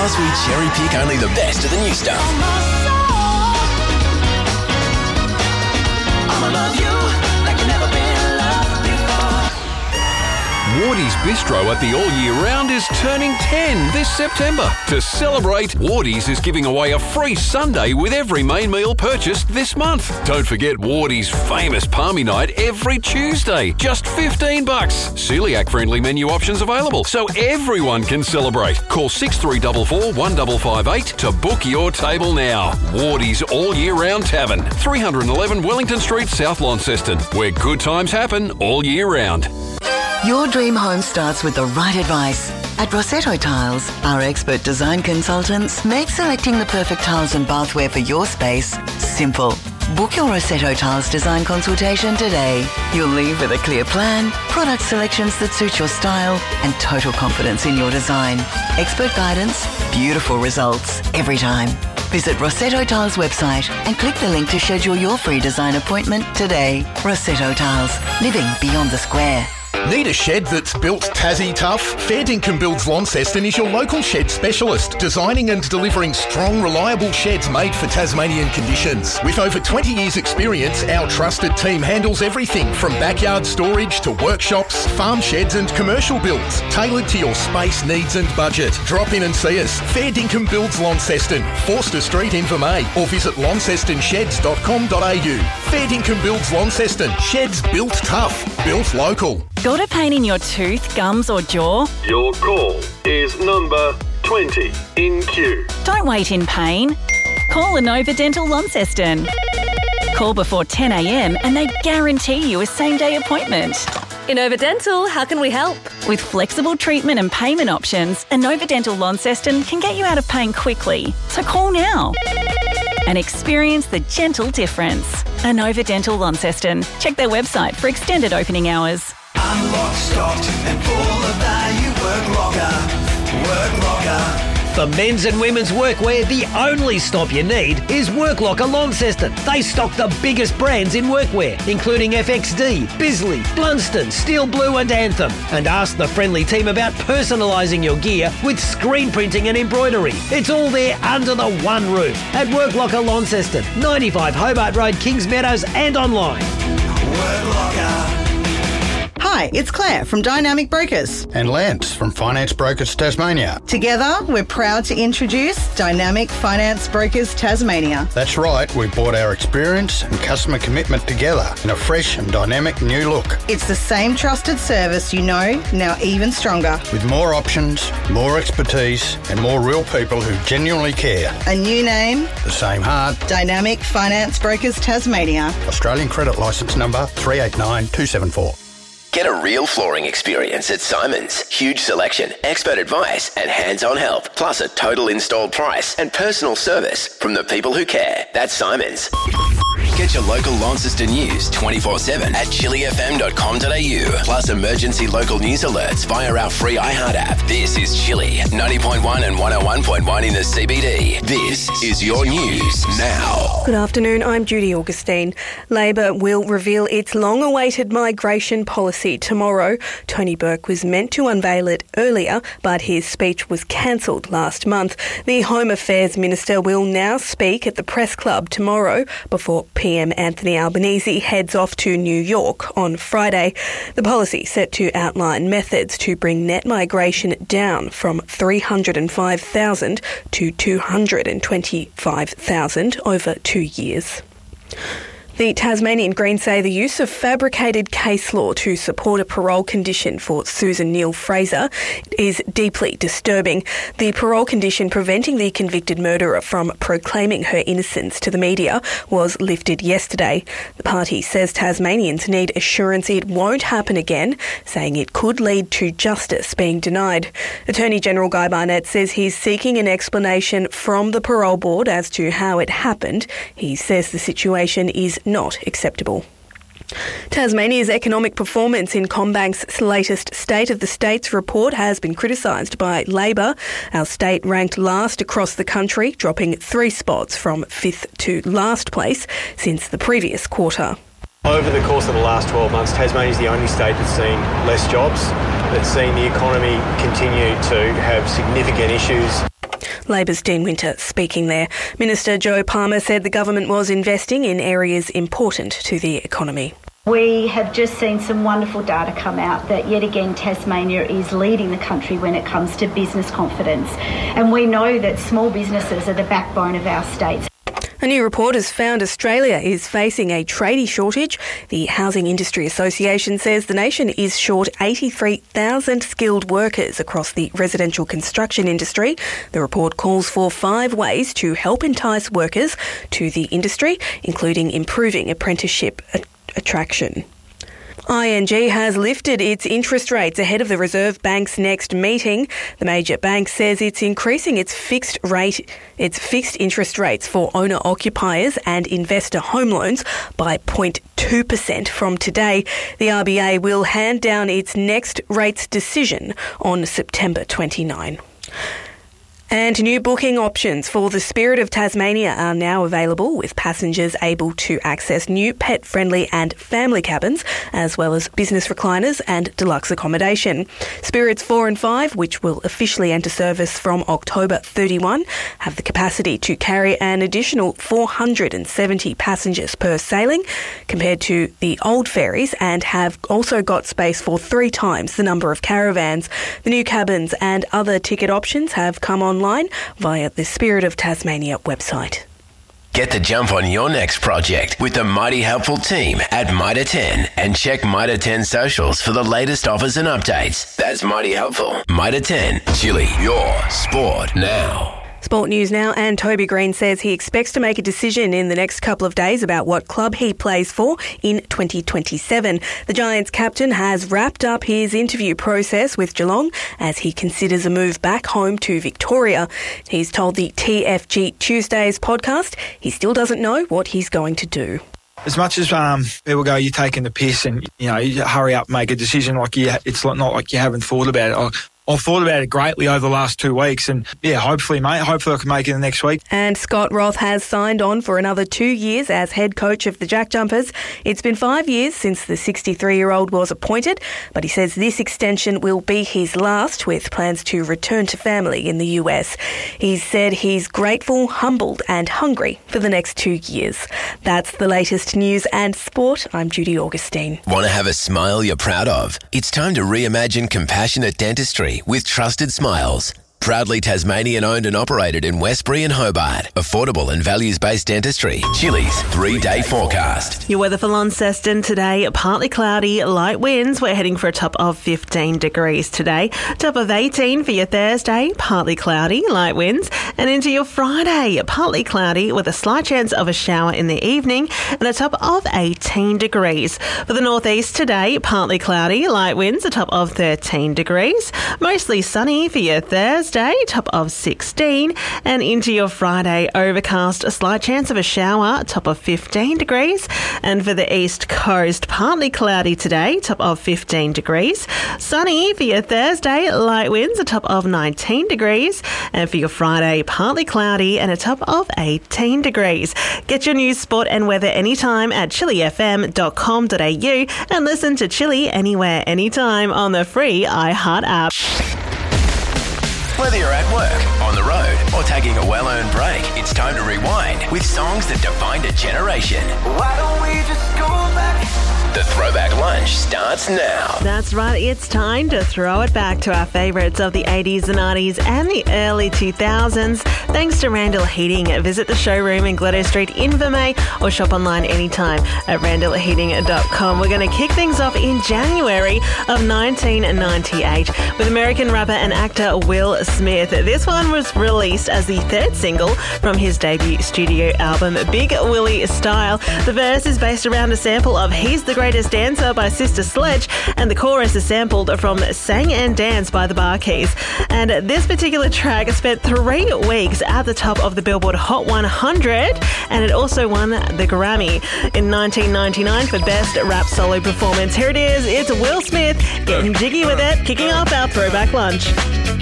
As we cherry pick only the best of the new stuff. I'ma love you like you never been loved before. Wardy's Bistro at the All Year Round is turning 10 this September. To celebrate, Wardy's is giving away a free sundae with every main meal purchased this month. Don't forget Wardy's famous Palmy Night every Tuesday. Just $15. Celiac-friendly menu options available, so everyone can celebrate. Call 6344 1558 to book your table now. Wardy's All Year Round Tavern, 311 Wellington Street, South Launceston, where good times happen all year round. Your dream home starts with the right advice. At Rossetto Tiles, our expert design consultants make selecting the perfect tiles and bathware for your space simple. Book your Rossetto Tiles design consultation today. You'll leave with a clear plan, product selections that suit your style, and total confidence in your design. Expert guidance, beautiful results every time. Visit Rossetto Tiles website and click the link to schedule your free design appointment today. Rossetto Tiles, living beyond the square. Need a shed that's built Tassie tough? Fair Dinkum Builds Launceston is your local shed specialist, designing and delivering strong, reliable sheds made for Tasmanian conditions. With over 20 years' experience, our trusted team handles everything from backyard storage to workshops, farm sheds and commercial builds, tailored to your space needs and budget. Drop in and see us. Fair Dinkum Builds Launceston, Forster Street, Invermay, or visit launcestonsheds.com.au. Fair Dinkum Builds Launceston. Sheds built tough, built local. Got a pain in your tooth, gums or jaw? Your call is number 20 in queue. Don't wait in pain. Call Inova Dental Launceston. Call before 10 a.m. and they guarantee you a same-day appointment. Inova Dental, how can we help? With flexible treatment and payment options, Inova Dental Launceston can get you out of pain quickly. So call now and experience the gentle difference. Inova Dental Launceston. Check their website for extended opening hours. Unlocked, stocked, and full of value. Work locker. Work locker. For men's and women's workwear, the only stop you need is Work Locker Launceston. They stock the biggest brands in workwear, including FXD, Bisley, Blunston, Steel Blue and Anthem. And ask the friendly team about personalising your gear with screen printing and embroidery. It's all there under the one roof at Work Locker Launceston, 95 Hobart Road, Kings Meadows and online. Work locker. Hi, it's Claire from Dynamic Brokers. And Lance from Finance Brokers Tasmania. Together, we're proud to introduce Dynamic Finance Brokers Tasmania. That's right, we've brought our experience and customer commitment together in a fresh and dynamic new look. It's the same trusted service you know, now even stronger. With more options, more expertise and more real people who genuinely care. A new name. The same heart. Dynamic Finance Brokers Tasmania. Australian credit licence number 389274. Get a real flooring experience at Simon's. Huge selection, expert advice and hands-on help. Plus a total installed price and personal service from the people who care. That's Simon's. Get your local Launceston news 24/7 at chillyfm.com.au. Plus emergency local news alerts via our free iHeart app. This is Chilly, 90.1 and 101.1 in the CBD. This is your news now. Good afternoon, I'm Judy Augustine. Labor will reveal its long-awaited migration policy tomorrow. Tony Burke was meant to unveil it earlier, but his speech was cancelled last month. The Home Affairs Minister will now speak at the Press Club tomorrow before PM Anthony Albanese heads off to New York on Friday. The policy set to outline methods to bring net migration down from 305,000 to 225,000 over 2 years. The Tasmanian Greens say the use of fabricated case law to support a parole condition for Susan Neal-Fraser is deeply disturbing. The parole condition preventing the convicted murderer from proclaiming her innocence to the media was lifted yesterday. The party says Tasmanians need assurance it won't happen again, saying it could lead to justice being denied. Attorney General Guy Barnett says he's seeking an explanation from the parole board as to how it happened. He says the situation is not acceptable. Tasmania's economic performance in CommBank's latest State of the States report has been criticised by Labor. Our state ranked last across the country, dropping 3 spots from 5th to last place since the previous quarter. Over the course of the last 12 months, Tasmania is the only state that's seen less jobs, that's seen the economy continue to have significant issues. Labor's Dean Winter speaking there. Minister Joe Palmer said the government was investing in areas important to the economy. We have just seen some wonderful data come out that yet again Tasmania is leading the country when it comes to business confidence. And we know that small businesses are the backbone of our state. A new report has found Australia is facing a tradie shortage. The Housing Industry Association says the nation is short 83,000 skilled workers across the residential construction industry. The report calls for 5 ways to help entice workers to the industry, including improving apprenticeship attraction. ING has lifted its interest rates ahead of the Reserve Bank's next meeting. The major bank says it's increasing its fixed interest rates for owner-occupiers and investor home loans by 0.2% from today. The RBA will hand down its next rates decision on September 29. And new booking options for the Spirit of Tasmania are now available, with passengers able to access new pet-friendly and family cabins, as well as business recliners and deluxe accommodation. Spirits 4 and 5, which will officially enter service from October 31, have the capacity to carry an additional 470 passengers per sailing, compared to the old ferries, and have also got space for 3 times the number of caravans. The new cabins and other ticket options have come online via the Spirit of Tasmania website. Get the jump on your next project with the mighty helpful team at Mitre 10 and check Mitre 10 socials for the latest offers and updates. That's mighty helpful. Mitre 10, Chili, your sport now. Sport news now, and Toby Green says he expects to make a decision in the next couple of days about what club he plays for in 2027. The Giants captain has wrapped up his interview process with Geelong as he considers a move back home to Victoria. He's told the TFG Tuesdays podcast he still doesn't know what he's going to do. As much as people go, you're taking the piss and, you hurry up, make a decision, it's not like you haven't thought about it. I've thought about it greatly over the last 2 weeks and, hopefully, mate, I can make it the next week. And Scott Roth has signed on for another 2 years as head coach of the Jack Jumpers. It's been 5 years since the 63-year-old was appointed, but he says this extension will be his last, with plans to return to family in the US. He's said he's grateful, humbled and hungry for the next 2 years. That's the latest news and sport. I'm Judy Augustine. Want to have a smile you're proud of? It's time to reimagine compassionate dentistry with Trusted Smiles. Proudly Tasmanian owned and operated in Westbury and Hobart. Affordable and values-based dentistry. Chili's 3-day forecast. Your weather for Launceston today, partly cloudy, light winds. We're heading for a top of 15 degrees today. Top of 18 for your Thursday, partly cloudy, light winds. And into your Friday, partly cloudy with a slight chance of a shower in the evening and a top of 18 degrees. For the northeast today, partly cloudy, light winds, a top of 13 degrees. Mostly sunny for your Thursday, top of 16, and into your Friday, overcast, a slight chance of a shower, top of 15 degrees, and for the east coast, partly cloudy today, top of 15 degrees, sunny for your Thursday, light winds, a top of 19 degrees, and for your Friday, partly cloudy and a top of 18 degrees. Get your news, sport and weather anytime at chilifm.com.au and listen to Chili anywhere, anytime on the free iHeart app. Whether you're at work, on the road, or taking a well-earned break, it's time to rewind with songs that defined a generation. Why don't we just go back? The Throwback Lunch starts now. That's right, it's time to throw it back to our favourites of the 80s, the 90s and the early 2000s. Thanks to Randall Heating. Visit the showroom in Glenelg Street in Vermey or shop online anytime at randallheating.com. We're going to kick things off in January of 1998 with American rapper and actor Will Smith. This one was released as the 3rd single from his debut studio album, Big Willie Style. The verse is based around a sample of He's the Greatest Dancer by Sister Sledge, and the chorus is sampled from Sang and Dance by the Bar Keys. And this particular track spent 3 weeks at the top of the Billboard Hot 100, and it also won the Grammy in 1999 for Best Rap Solo Performance. Here it is, it's Will Smith getting jiggy with it, kicking off our Throwback Lunch.